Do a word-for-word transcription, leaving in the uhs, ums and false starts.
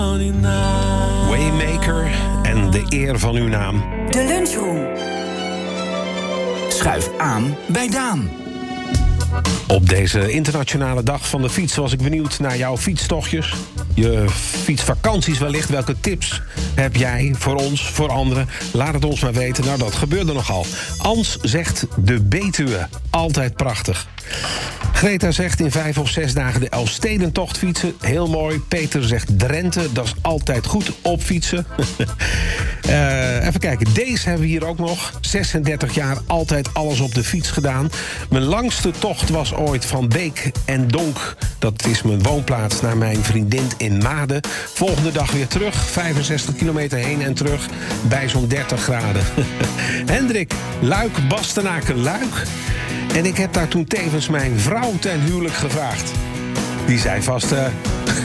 Waymaker en de eer van uw naam. De lunchroom. Schuif aan bij Daan. Op deze internationale dag van de fiets was ik benieuwd naar jouw fietstochtjes. Je fietsvakanties wellicht. Welke tips heb jij voor ons, voor anderen? Laat het ons maar weten. Nou, dat gebeurde nogal. Ans zegt de Betuwe. Altijd prachtig. Greta zegt in vijf of zes dagen de Elfstedentocht fietsen. Heel mooi. Peter zegt Drenthe. Dat is altijd goed op fietsen. uh, even kijken. Deze hebben we hier ook nog. zesendertig jaar, altijd alles op de fiets gedaan. Mijn langste tocht was ooit van Beek en Donk. Dat is mijn woonplaats naar mijn vriendin in Maden. Volgende dag weer terug. vijfenzestig kilometer heen en terug. Bij zo'n dertig graden. Hendrik, Luik, Bastenaken, Luik. En ik heb daar toen tevens mijn vrouw ten huwelijk gevraagd. Die zei vast... Uh,